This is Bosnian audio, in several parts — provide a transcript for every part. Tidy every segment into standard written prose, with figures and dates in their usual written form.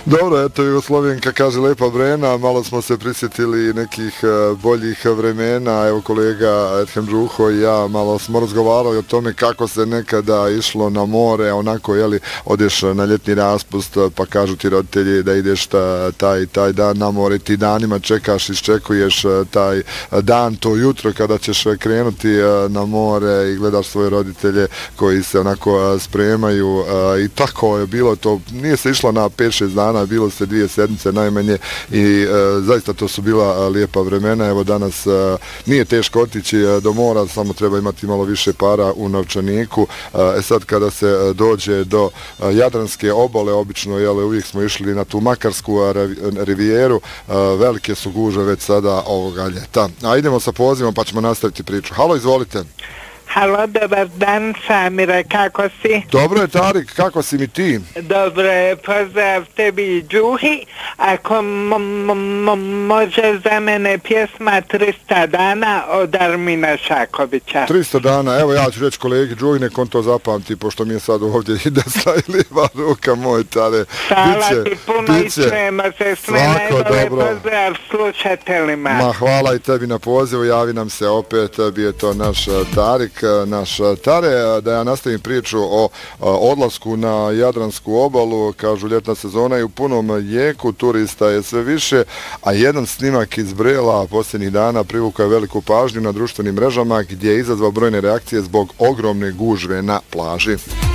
Dobro, eto Jugoslovenka kaže lepa vremena, malo smo se prisjetili nekih boljih vremena, evo kolega Edhem Džuho i ja malo smo razgovarali o tome kako se nekada išlo na more, onako, jeli, odeš na ljetni raspust, pa kažu ti roditelji da ideš taj dan na more, ti danima čekaš, iščekuješ taj dan, to jutro kada ćeš krenuti na more i gledaš svoje roditelje koji se onako spremaju i tako je bilo to, nije se išlo na 5-6 dana, bilo se 2 sedmice najmanje i zaista to su bila lijepa vremena. Evo danas nije teško otići do mora, samo treba imati malo više para u novčaniku. Sad kada se dođe do Jadranske obale, obično uvijek smo išli na tu Makarsku rivijeru, velike su gužve već sada ovoga ljeta. A idemo sa pozivom pa ćemo nastaviti priču. Halo, izvolite. Halo, dobar dan, Samire, kako si? Dobro je, Tarik, kako si mi ti? Dobro je, pozdrav tebi i Džuhi. Ako može za mene pjesma 300 dana od Armina Šakovića. 300 dana, evo ja ću reći kolegi Džuhi, nek on to zapamti, pošto mi je sad ovdje i desna i lijeva ruka, moj Tare. Hvala ti puno i čujemo se sve najbolje, pozdrav slušateljima. Ma hvala i tebi na pozivu, javi nam se opet, bio to naš Tarik. Naš Tare, da ja nastavim priču o odlasku na Jadransku obalu, kažu ljetna sezona je u punom jeku, turista je sve više, a jedan snimak iz Brela posljednjih dana privukao je veliku pažnju na društvenim mrežama gdje je izazvao brojne reakcije zbog ogromne gužve na plaži.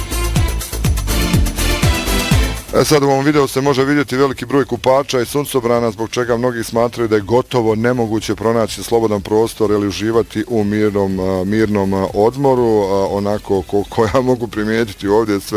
Sad u ovom videu se može vidjeti veliki broj kupača i suncobrana, zbog čega mnogi smatraju da je gotovo nemoguće pronaći slobodan prostor ili uživati u mirnom odmoru, onako ko ja mogu primijetiti ovdje sve